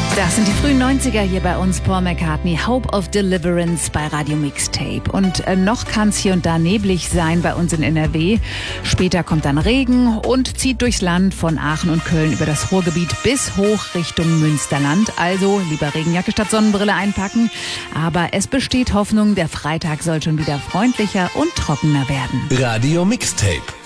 Das sind die frühen 90er hier bei uns. Paul McCartney, Hope of Deliverance bei Radio Mixtape. Und noch kann es hier und da neblig sein bei uns in NRW. Später kommt dann Regen und zieht durchs Land von Aachen und Köln über das Ruhrgebiet bis hoch Richtung Münsterland. Also lieber Regenjacke statt Sonnenbrille einpacken. Aber es besteht Hoffnung, der Freitag soll schon wieder freundlicher und trockener werden. Radio Mixtape.